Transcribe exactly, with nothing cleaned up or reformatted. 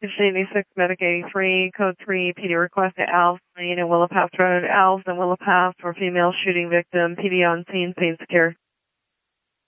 eighty-six, Medic eighty-three, code three, P D request at Alves Lane and Willow Path Road. Alves and Willow Path for female shooting victim. P D on scene, scene secure.